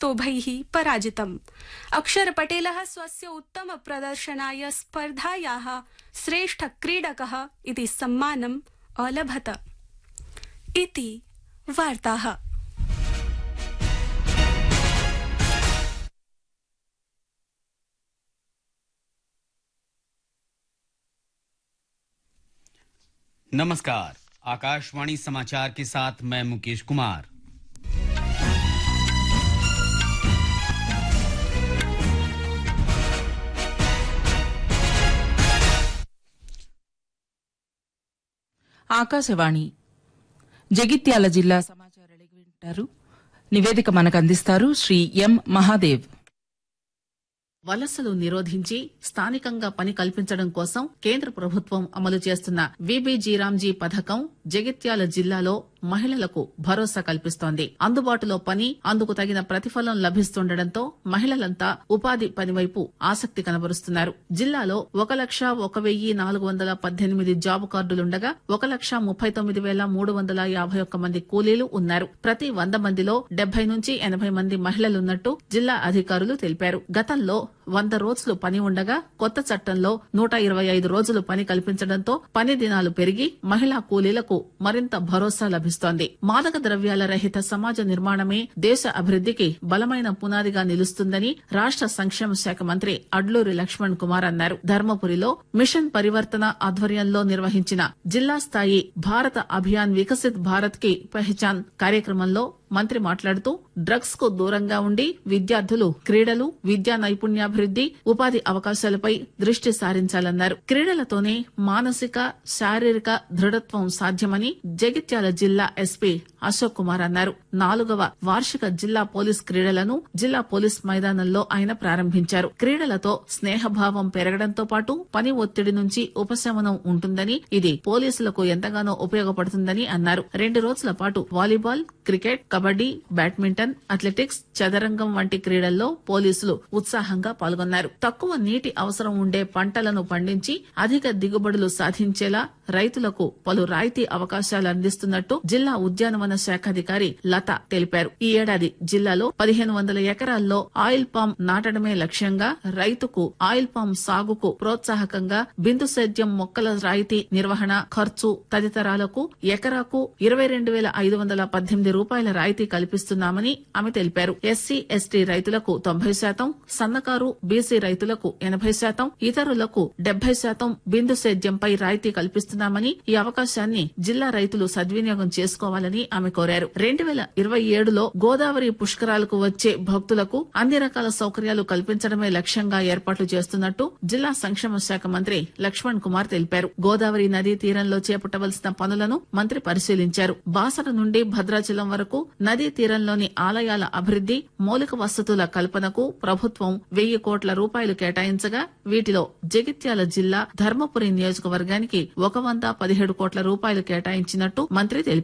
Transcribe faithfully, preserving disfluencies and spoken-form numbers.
स्तोभैः पराजितम्। अक्षरपटेलः स्वस्य उत्तम प्रदर्शनाय स्पर्धायाः श्रेष्ठ क्रीडकः इति सम्मानम् अलभत। इति वार्ताः। नमस्कार, आकाशवाणी समाचार के साथ मैं मुकेश कुमार। ఆకాశవాణి జగిత్యాల జిల్లా సమాచారాలు వింటారు. నివేదిక మనకు అందిస్తారు శ్రీ ఎం మహాదేవ్. వలసలు నిరోధించి స్థానికంగా పని కల్పించడం కోసం కేంద్ర ప్రభుత్వం అమలు చేస్తున్న వీబీజీరామ్జీ పథకం జగిత్యాల జిల్లాలో మహిళలకు భరోసా కల్పిస్తోంది. అందుబాటులో పని, అందుకు తగిన ప్రతిఫలం లభిస్తుండటంతో మహిళలంతా ఉపాధి పనివైపు ఆసక్తి కనబరుస్తున్నారు. జిల్లాలో ఒక లక్ష ఒక వెయ్యి నాలుగు వందల పద్దెనిమిది జాబ్ కార్డులుండగా ఒక లక్ష ముప్పై తొమ్మిది వేల మూడు వందల యాభై ఒక్క మంది కూలీలు ఉన్నారు. ప్రతి వంద మందిలో డెబ్బై నుంచి ఎనభై మంది మహిళలున్నట్టు జిల్లా అధికారులు తెలిపారు. గతంలో వంద రోజులు పని ఉండగా కొత్త చట్టంలో నూట ఇరవై ఐదు రోజులు పని కల్పించడంతో పని దినాలు పెరిగి మహిళా కూలీలకు మరింత భరోసా లభిస్తోంది. మాదక ద్రవ్యాల రహిత సమాజ నిర్మాణమే దేశ అభివృద్దికి బలమైన పునాదిగా నిలుస్తుందని రాష్ట సంక్షేమ శాఖ మంత్రి అడ్లూరి లక్ష్మణ్ కుమార్ అన్నారు. ధర్మపురిలో మిషన్ పరివర్తన ఆధ్వర్యంలో నిర్వహించిన జిల్లా స్థాయి భారత అభియాన్ వికసిత్ భారత్ కి పెహచాన్ కార్యక్రమంలో మంత్రి మాట్లాడుతూ డ్రగ్స్ కు దూరంగా ఉండి విద్యార్థులు క్రీడలు, విద్యా నైపుణ్యాభివృద్ది, ఉపాధి అవకాశాలపై దృష్టి సారించాలన్నారు. క్రీడలతోనే మానసిక, శారీరక దృఢత్వం సాధ్యమని జగిత్యాల జిల్లా ఎస్పీ అశోక్ కుమార్ అన్నారు. నాలుగవ వార్షిక జిల్లా పోలీస్ క్రీడలను జిల్లా పోలీస్ మైదానంలో ఆయన ప్రారంభించారు. క్రీడలతో స్నేహభావం పెరగడంతో పాటు పని ఒత్తిడి నుంచి ఉపశమనం ఉంటుందని, ఇది పోలీసులకు ఎంతగానో ఉపయోగపడుతుందని అన్నారు. రెండు రోజుల పాటు volleyball, cricket, kabaddi, badminton, athletics, చదరంగం వంటి క్రీడల్లో పోలీసులు ఉత్సాహంగా పాల్గొన్నారు. తక్కువ నీటి అవసరం ఉండే పంటలను పండించి అధిక దిగుబడులు సాధించేలా రైతులకు పలు రాయితీ అవకాశాలు అందిస్తున్నట్టు జిల్లా ఉద్యానవన శాఖాధికారి లత తెలిపారు. ఈ ఏడాది జిల్లాలో పదిహేను వందల ఎకరాల్లో ఆయిల్ పామ్ నాటడమే లక్ష్యంగా రైతుకు ఆయిల్ పామ్ సాగుకు ప్రోత్సాహకంగా బిందు సేద్యం మొక్కల రాయితీ నిర్వహణ ఖర్చు తదితరాలకు ఎకరాకు ఇరవై రెండు వేల ఐదు వందల పద్దెనిమిది రూపాయల రాయితీ కల్పిస్తున్నామని ఆమె తెలిపారు. ఎస్సీ ఎస్టీ రైతులకు తొంభై శాతం, సన్నకారు బీసీ రైతులకు ఎనభై శాతం, ఇతరులకు డెబ్బై శాతం బిందు సేద్యంపై రాయితీ కల్పిస్తున్నామని, ఈ అవకాశాన్ని జిల్లా రైతులు సద్వినియోగం చేసుకోవాలని ఆమె కోరారు. రెండు వేల ఇరవై ఏడులో గోదావరి పుష్కరాలకు వచ్చే భక్తులకు అన్ని రకాల సౌకర్యాలు కల్పించడమే లక్ష్యంగా ఏర్పాట్లు చేస్తున్నట్టు జిల్లా సంక్షేమ శాఖ మంత్రి లక్ష్మణ్ కుమార్ తెలిపారు. గోదావరి నదీ తీరంలో చేపట్టవలసిన పనులను మంత్రి పరిశీలించారు. బాసర నుండి భద్రాచలం వరకు నదీ తీరంలోని ఆలయాల అభివృద్ది, మౌలిక వసతుల కల్పనకు ప్రభుత్వం వెయ్యి కోట్ల రూపాయలు కేటాయించగా వీటిలో జగిత్యాల జిల్లా ధర్మపురి నియోజకవర్గానికి ఒక వంద పదిహేడు కోట్ల రూపాయలు కేటాయించినట్టు మంత్రి తెలిపారు.